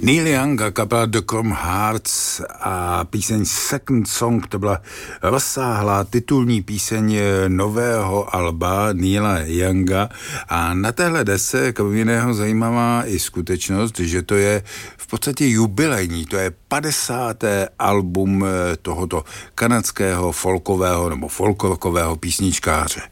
Neil Young a kapela The Chrome Hearts a píseň Second Song, to byla rozsáhlá titulní píseň nového alba Neila Younga a na téhle desce kromě jiného zajímavá i skutečnost, že to je v podstatě jubilejní, to je 50. album tohoto kanadského folkového nebo folkrockového písničkáře.